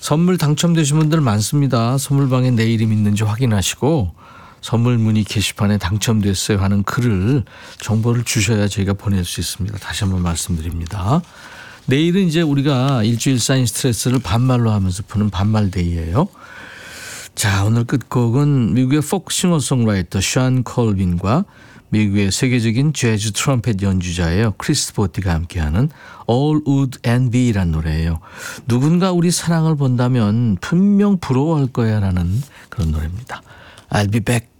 선물 당첨되신 분들 많습니다. 선물방에 내 이름 있는지 확인하시고 선물 문의 게시판에 당첨됐어요 하는 글을 정보를 주셔야 저희가 보낼 수 있습니다. 다시 한번 말씀드립니다. 내일은 이제 우리가 일주일 쌓인 스트레스를 반말로 하면서 푸는 반말데이예요. 자, 오늘 끝곡은 미국의 포크 싱어송라이터 션 콜빈과 미국의 세계적인 재즈 트럼펫 연주자예요. 크리스 보티가 함께하는 All Would and Be라는 노래예요. 누군가 우리 사랑을 본다면 분명 부러워할 거야 라는 그런 노래입니다. I'll be back.